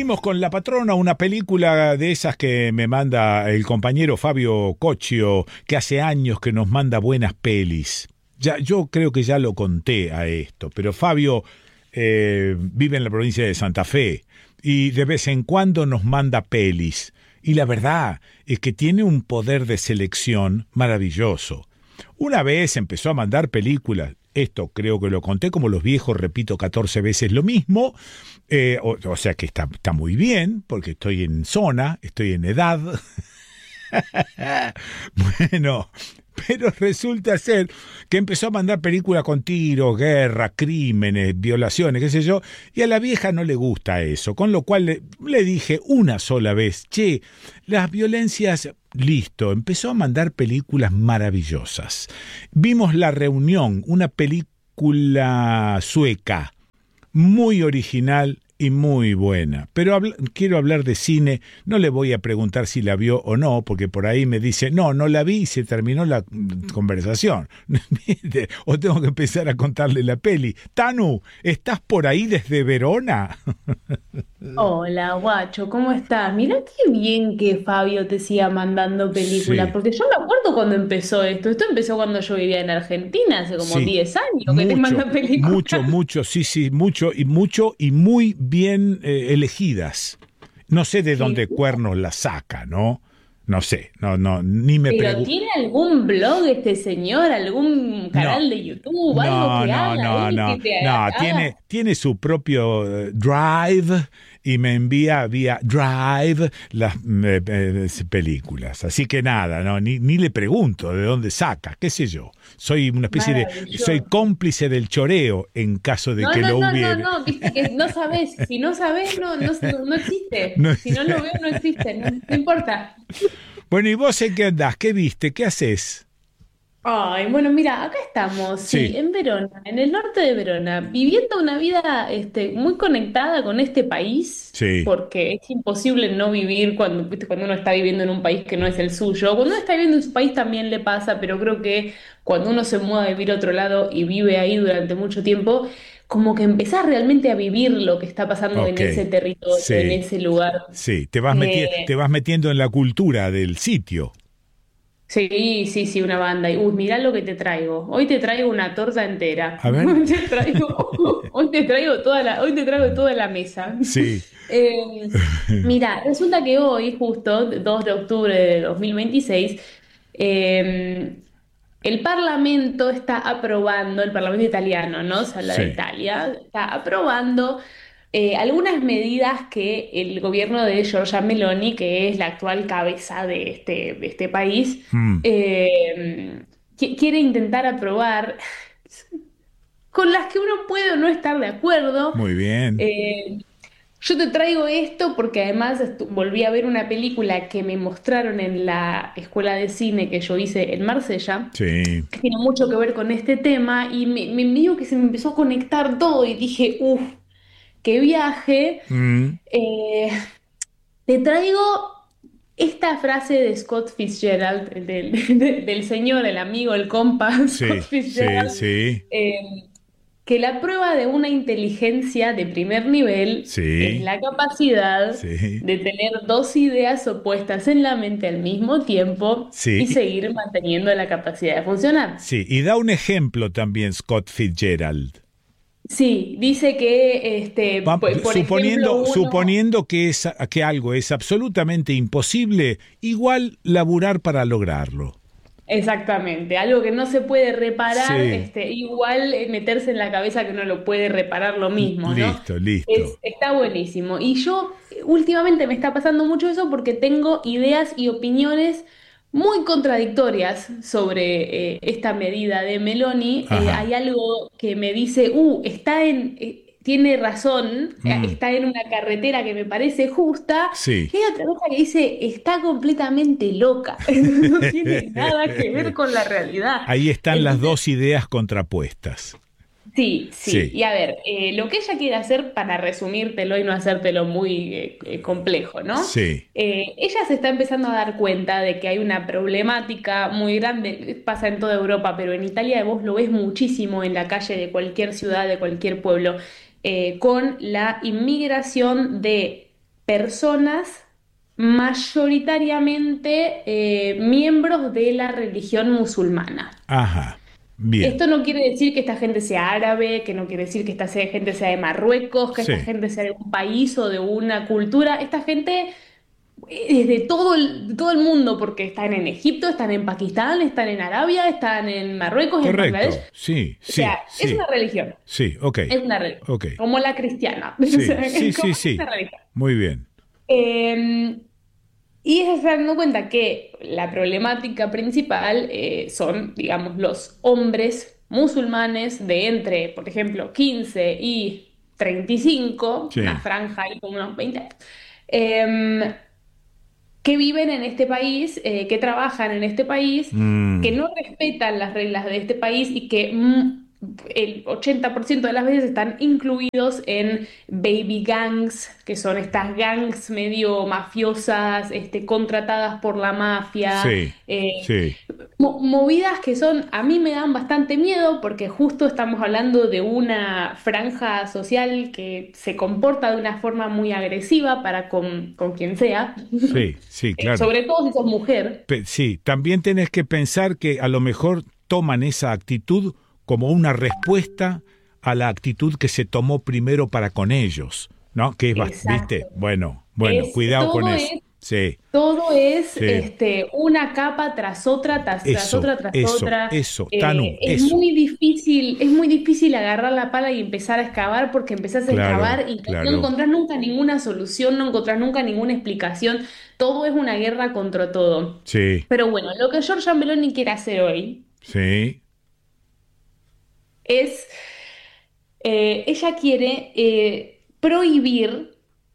Venimos con La Patrona, una película de esas que me manda el compañero Fabio Cocchio, que hace años que nos manda buenas pelis. Ya, yo creo que ya lo conté a esto, pero Fabio vive en la provincia de Santa Fe y de vez en cuando nos manda pelis. Y la verdad es que tiene un poder de selección maravilloso. Una vez empezó a mandar películas. Esto creo que lo conté como los viejos, repito 14 veces lo mismo, o sea que está muy bien, porque estoy en zona, estoy en edad. Bueno, pero resulta ser que empezó a mandar películas con tiros, guerra, crímenes, violaciones, qué sé yo, y a la vieja no le gusta eso, con lo cual le dije una sola vez, che, las violencias, listo, empezó a mandar películas maravillosas. Vimos La Reunión, una película sueca, muy original y muy buena. Pero quiero hablar de cine, no le voy a preguntar si la vio o no, porque por ahí me dice, no la vi y se terminó la conversación. O tengo que empezar a contarle la peli. Tanu, ¿estás por ahí desde Verona? Hola, guacho, ¿cómo estás? Mirá qué bien que Fabio te siga mandando películas, Sí, porque yo me acuerdo cuando empezó esto. Esto empezó cuando yo vivía en Argentina, hace como sí. 10 años que te Mucho, manda películas. sí, mucho y muy bien elegidas. No sé de Sí, dónde cuernos la saca, ¿no? No sé, ni me pero pregunto. ¿tiene algún blog este señor, algún No, canal de YouTube, algo que haga él que te no, haga? tiene su propio Drive y me envía vía Drive las películas. Así que nada, no, ni le pregunto de dónde saca, qué sé yo. Soy una especie soy Maravilloso. cómplice del choreo en caso de No, que no, lo no, no, hubiere. no, viste que no sabés. Si no sabés, no existe. No- Si no lo veo, no existe. No importa. Bueno, ¿y vos en qué andás? ¿Qué viste? ¿Qué haces? Ay, bueno, mira, acá estamos, sí, Sí, en Verona, en el norte de Verona, viviendo una vida muy conectada con este país, sí, porque es imposible no vivir cuando, ¿viste? Cuando uno está viviendo en un país que no es el suyo. Cuando uno está viviendo en su país también le pasa, pero creo que cuando uno se muda a vivir a otro lado y vive ahí durante mucho tiempo, como que empezás realmente a vivir lo que está pasando en ok, ese territorio, en sí, ese lugar. sí. Te Eh, vas metiendo en la cultura del sitio. Sí, sí, sí, una banda. Y, uy, mirá lo que te traigo. Hoy te traigo una torta entera. A ver, Hoy te traigo toda la mesa. sí. Eh, Mira, resulta que hoy, justo, 2 de octubre de 2026, eh, el Parlamento está aprobando, el Parlamento italiano, ¿no? Se habla de Sí, Italia, está aprobando algunas medidas que el gobierno de Giorgia Meloni, que es la actual cabeza de este país, mm, quiere intentar aprobar, con las que uno puede o no estar de acuerdo. muy bien. Eh, yo te traigo esto porque además volví a ver una película que me mostraron en la escuela de cine que yo hice en Marsella, Sí. que tiene mucho que ver con este tema, y me medio que se me empezó a conectar todo y dije, uff, qué viaje. Mm, Eh, Te traigo esta frase de Scott Fitzgerald, del señor, el amigo, el compa Scott sí, sí, Fitzgerald, sí, eh, que la prueba de una inteligencia de primer nivel es sí, la capacidad sí, de tener dos ideas opuestas en la mente al mismo tiempo sí, y seguir manteniendo la capacidad de funcionar. sí. Y da un ejemplo también Scott Fitzgerald. Sí, dice que, por ejemplo, uno. Suponiendo que algo es absolutamente imposible, igual laburar para lograrlo. Exactamente, algo que no se puede reparar, Sí, igual meterse en la cabeza que no lo puede reparar lo mismo, ¿no? listo, listo. Está buenísimo. Y yo últimamente me está pasando mucho eso porque tengo ideas y opiniones muy contradictorias sobre esta medida de Meloni. Hay Ajá. algo que me dice, tiene razón, Mm, está en una carretera que me parece justa. sí. Y hay otra cosa que dice, está completamente loca, no tiene nada que ver con la realidad. Ahí están las Entonces, dos ideas contrapuestas. sí, sí. Sí, Y a ver, lo que ella quiere hacer, para resumírtelo y no hacértelo muy complejo, ¿no? sí. Ella se está empezando a dar cuenta de que hay una problemática muy grande, pasa en toda Europa, pero en Italia vos lo ves muchísimo en la calle de cualquier ciudad, de cualquier pueblo, con la inmigración de personas mayoritariamente miembros de la religión musulmana. Ajá, bien. Esto no quiere decir que esta gente sea árabe, que no quiere decir que gente sea de Marruecos, que esta Sí, gente sea de un país o de una cultura. Esta gente es de todo el mundo, porque están en Egipto, están en Pakistán, están en Arabia, están en Marruecos, en Bangladesh. correcto. Sí, O sí, sea, es sí, una religión, sí, ok, es una religión, ok. como la cristiana. O Sí, sea, sí, como sí, sí. una religión. Muy bien. Eh, y es dando cuenta que la problemática principal son, digamos, los hombres musulmanes de entre, por ejemplo, 15 y 35, una Sí. franja ahí como unos 20 años, eh, que viven en este país, que trabajan en este país, que Mm, no respetan las reglas de este país y que el 80% de las veces están incluidos en baby gangs, que son estas gangs medio mafiosas, contratadas por la mafia. sí, eh, sí. Movidas que son, a mí me dan bastante miedo porque justo estamos hablando de una franja social que se comporta de una forma muy agresiva para con quien sea, Sí, sí, claro. sobre todo si sos mujer. Sí, también tenés que pensar que a lo mejor toman esa actitud como una respuesta a la actitud que se tomó primero para con ellos, ¿no? Que es, ¿viste? Exacto. Bueno, Es, cuidado con todo eso. es, Sí, todo es sí. una capa tras otra, tras Eso, otra, tras eso, otra. eso, Tanu, Es eso. muy difícil agarrar la pala y empezar a excavar porque empezás a Claro, excavar y no claro. encontrás nunca ninguna solución, no encontrás nunca ninguna explicación. Todo es una guerra contra todo. Sí, Pero bueno, lo que Giorgia Meloni quiere hacer hoy sí, es, ella quiere prohibir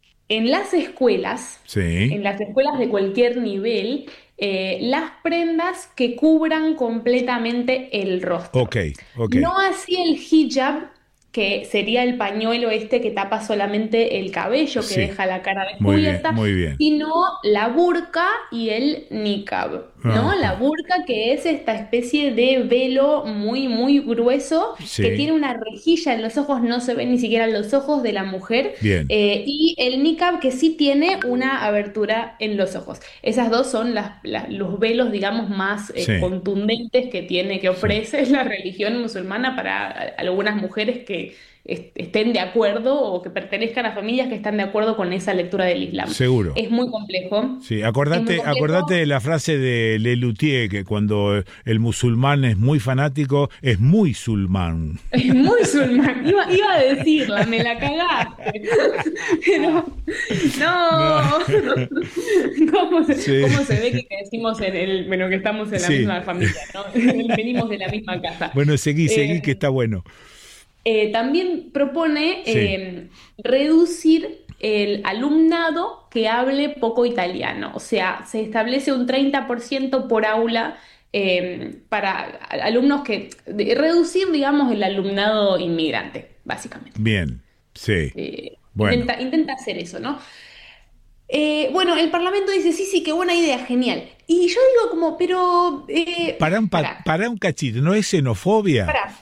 sí. en las escuelas de cualquier nivel, las prendas que cubran completamente el rostro. Ok, ok. No así el hijab, que sería el pañuelo que tapa solamente el cabello, que Sí, deja la cara muy bien, descubierta, muy bien. sino la burka y el niqab, ¿no? La Ajá. burka, que es esta especie de velo muy, muy grueso, que Sí, tiene una rejilla en los ojos, no se ven ni siquiera los ojos de la mujer, bien. y el niqab, que sí tiene una abertura en los ojos. Esas dos son los velos, digamos, más Sí, contundentes que sí. ofrece la religión musulmana para algunas mujeres que estén de acuerdo o que pertenezcan a familias que están de acuerdo con esa lectura del Islam. Seguro. Es muy complejo. Sí, Es muy acordate complejo. de la frase de Lelutier, que cuando el musulmán es muy fanático, es muy sulmán. Es muy musulmán. Iba a decirla, me la cagaste. Pero No. no. ¿Cómo se, Sí, cómo se ve que decimos bueno, que estamos en la sí. misma familia, ¿no? Venimos de la misma casa. Bueno, seguí, que Eh, está bueno. También propone Sí, reducir el alumnado que hable poco italiano, o sea, se establece un 30% por aula para alumnos reducir, digamos, el alumnado inmigrante, básicamente. bien. Sí, bueno. Intenta hacer eso, ¿no? Bueno, el Parlamento dice, sí, sí, qué buena idea, genial. Y yo digo como, pero, pará, Para un cachito, ¿no es xenofobia? pará.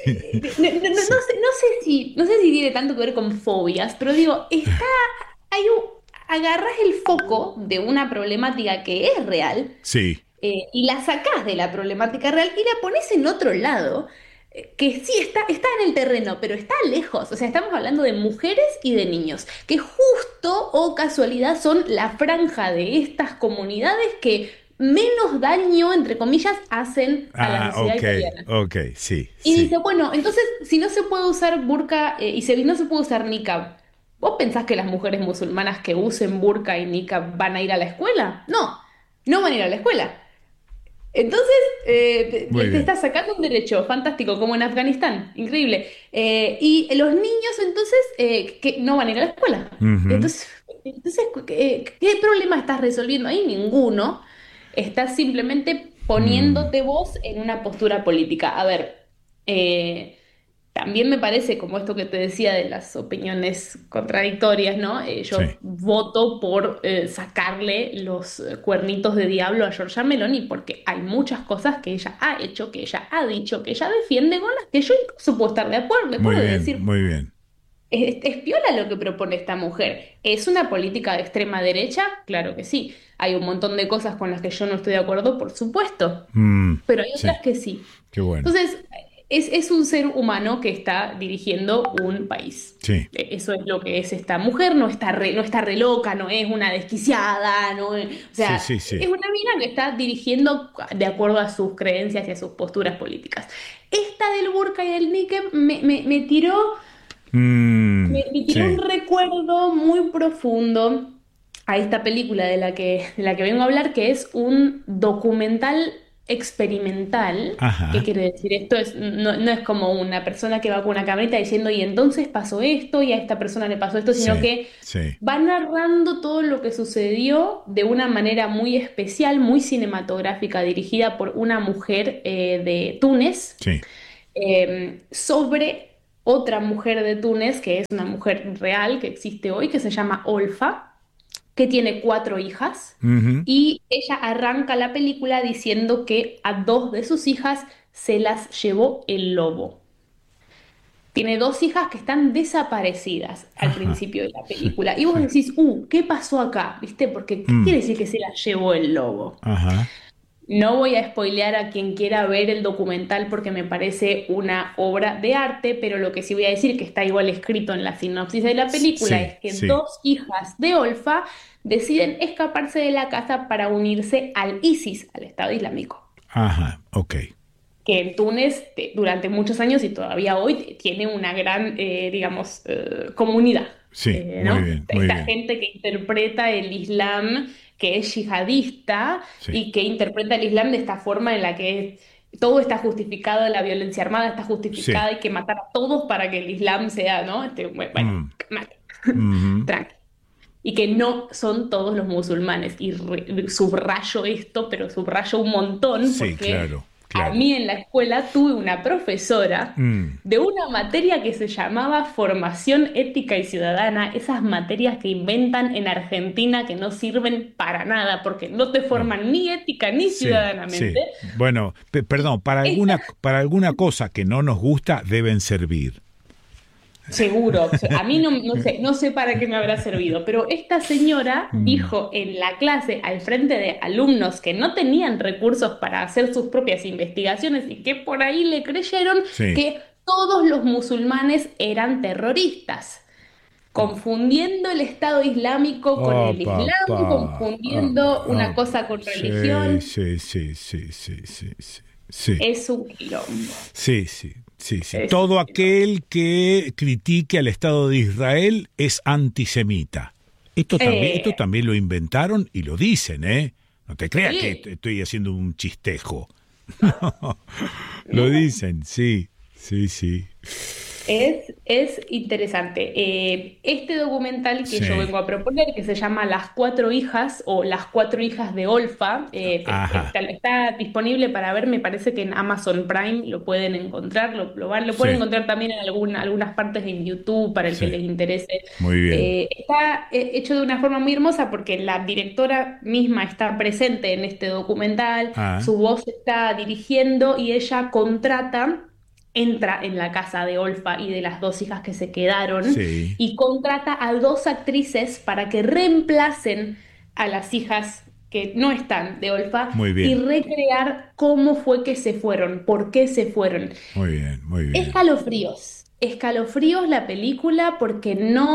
No sé si tiene tanto que ver con fobias, pero digo, hay agarrás el foco de una problemática que es real, Sí, y la sacás de la problemática real y la pones en otro lado, que sí está en el terreno, pero está lejos. O sea, estamos hablando de mujeres y de niños, que justo o casualidad son la franja de estas comunidades que menos daño, entre comillas, hacen a la sociedad ok, italiana. ok, sí, Y dice, sí. bueno, entonces, si no se puede usar burka y si no se puede usar niqab, ¿vos pensás que las mujeres musulmanas que usen burka y niqab van a ir a la escuela? No, no van a ir a la escuela. Entonces, Muy te bien. está sacando un derecho fantástico, como en Afganistán, increíble. Y los niños, entonces, que no van a ir a la escuela. Ujú. Entonces, ¿qué problema estás resolviendo ahí? Ninguno. Estás simplemente Mm, poniéndote vos en una postura política. A ver, eh, también me parece, como esto que te decía de las opiniones contradictorias, ¿no? sí. Yo voto por sacarle los cuernitos de diablo a Giorgia Meloni porque hay muchas cosas que ella ha hecho, que ella ha dicho, que ella defiende con las que yo incluso puedo estar de acuerdo. Le Muy puedo bien, decir, muy bien. Es piola lo que propone esta mujer. ¿Es una política de extrema derecha? Claro que sí. Hay un montón de cosas con las que yo no estoy de acuerdo, por supuesto, pero hay Sí, otras que sí. qué bueno. Entonces, es un ser humano que está dirigiendo un país. Sí, Eso es lo que es esta mujer, no está re loca, no es una desquiciada, o sí, sea, sí, es sí. una mina que está dirigiendo de acuerdo a sus creencias y a sus posturas políticas. Esta del burka y del níquel me tiró, me tiró un Sí, recuerdo muy profundo a esta película de la que vengo a hablar, que es un documental experimental. ¿Qué ajá, quiere decir esto? No es como una persona que va con una camarita diciendo, y entonces pasó esto, y a esta persona le pasó esto, sino sí, que sí, va narrando todo lo que sucedió de una manera muy especial, muy cinematográfica, dirigida por una mujer de Túnez, sí. sobre otra mujer de Túnez, que es una mujer real que existe hoy, que se llama Olfa, que tiene 4 hijas, Ujú. y ella arranca la película diciendo que a 2 de sus hijas se las llevó el lobo. Tiene 2 hijas que están desaparecidas al Ajá, principio de la sí, película. Y vos sí. decís, ¿qué pasó acá? ¿Viste? Porque, ¿qué Mm, quiere decir que se las llevó el lobo? ajá, No voy a spoilear a quien quiera ver el documental porque me parece una obra de arte, pero lo que sí voy a decir, que está igual escrito en la sinopsis de la película, sí, es que sí. 2 hijas de Olfa deciden escaparse de la casa para unirse al ISIS, al Estado Islámico, Ajá, ok. que en Túnez durante muchos años y todavía hoy tiene una gran, digamos, comunidad, Sí, muy ¿no? bien, muy Esta bien. gente que interpreta el Islam, que es yihadista Sí. y que interpreta el Islam de esta forma en la que todo está justificado, la violencia armada está Sí. justificada, hay que matar a todos para que el Islam sea, ¿no? Bueno, Mm, mate. ujú. Tranqui. Y que no son todos los musulmanes. Y subrayo esto, pero subrayo un montón, Sí, porque claro, a claro. mí en la escuela tuve una profesora Mm, de una materia que se llamaba Formación Ética y Ciudadana, esas materias que inventan en Argentina que no sirven para nada, porque no te no. forman ni ética ni Sí, ciudadanamente. sí. Bueno, perdón, para alguna cosa que no nos gusta deben servir. Seguro, a mí no sé para qué me habrá servido, pero esta señora Mm, dijo en la clase al frente de alumnos que no tenían recursos para hacer sus propias investigaciones y que por ahí le creyeron sí. que todos los musulmanes eran terroristas, confundiendo el Estado Islámico con Oh, el Islam, papá. confundiendo una cosa con Sí, religión. sí, sí, sí, sí, sí, sí. Sí, Es un quilombo. sí, sí, sí, sí. Es un Todo quilombo. aquel que critique al Estado de Israel es antisemita. Esto Eh, también lo inventaron y lo dicen, ¿eh? No te creas que sí, estoy haciendo un chistejo. Lo no. dicen, sí, sí, sí. Es interesante. Este documental que yo Sí. vengo a proponer, que se llama Las 4 hijas o Las 4 hijas de Olfa, Ajá. está disponible para ver, me parece que en Amazon Prime lo pueden encontrar, lo pueden Sí, encontrar también en algunas partes en YouTube para el que sí. les interese. Muy bien. Está hecho de una forma muy hermosa porque la directora misma está presente en este documental, Ah, su voz está dirigiendo y ella contrata, entra en la casa de Olfa y de las 2 hijas que se quedaron sí. y contrata a 2 actrices para que reemplacen a las hijas que no están de Olfa Muy y bien. recrear cómo fue que se fueron, por qué se fueron. Muy bien, muy bien. Escalofríos, escalofríos la película porque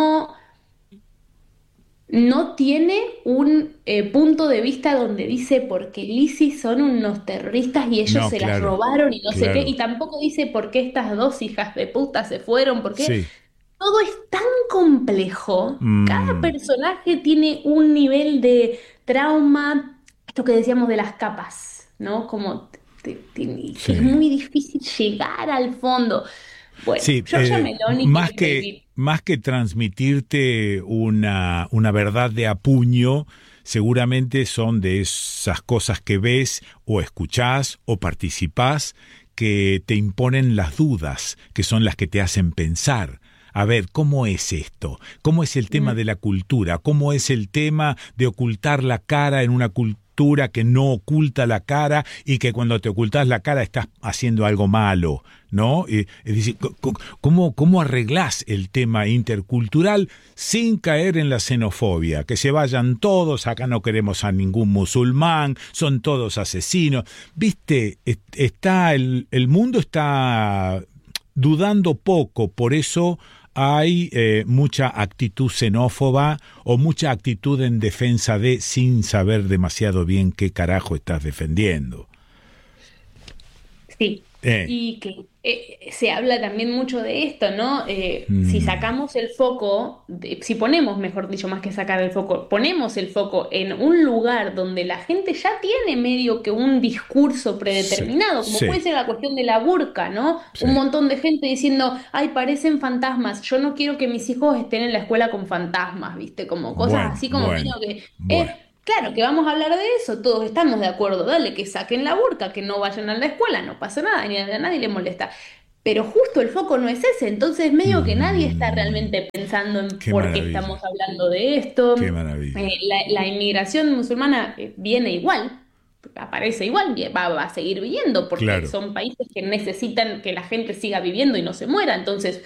no tiene un punto de vista donde dice porque el ISIS son unos terroristas y ellos No, se las claro, robaron y no sé qué, y claro. tampoco dice por qué estas 2 hijas de puta se fueron, porque Sí. todo es tan complejo, cada Mm, personaje tiene un nivel de trauma, esto que decíamos de las capas, ¿no? Como que es sí. muy difícil llegar al fondo. Bueno, Sí, Giorgia Meloni tiene más que transmitirte una verdad de a puño, seguramente son de esas cosas que ves o escuchás o participás que te imponen las dudas, que son las que te hacen pensar. A ver, ¿cómo es esto? ¿Cómo es el tema Mm, de la cultura? ¿Cómo es el tema de ocultar la cara en una cultura postura que no oculta la cara y que cuando te ocultas la cara estás haciendo algo malo, ¿no? Es decir, ¿cómo arreglás el tema intercultural sin caer en la xenofobia? Que se vayan todos, acá no queremos a ningún musulmán, son todos asesinos. Viste, el mundo está dudando poco, por eso hay mucha actitud xenófoba o mucha actitud en defensa de sin saber demasiado bien qué carajo estás defendiendo. Sí, y que se habla también mucho de esto, ¿no? Si sacamos el foco, si ponemos, mejor dicho, más que sacar el foco, ponemos el foco en un lugar donde la gente ya tiene medio que un discurso predeterminado, como Sí, puede ser la cuestión de la burka, ¿no? sí. Un montón de gente diciendo, ay, parecen fantasmas, yo no quiero que mis hijos estén en la escuela con fantasmas, ¿viste? Como cosas Bueno, así como medio bueno, que... bueno. Claro que vamos a hablar de eso, todos estamos de acuerdo, dale, que saquen la burka, que no vayan a la escuela, no pasa nada, ni a nadie le molesta. Pero justo el foco no es ese, entonces medio que nadie está Mm, realmente pensando en qué por qué estamos maravilla, hablando de esto. qué maravilla. La inmigración musulmana viene igual, aparece igual, va a seguir viviendo, porque Claro. son países que necesitan que la gente siga viviendo y no se muera, entonces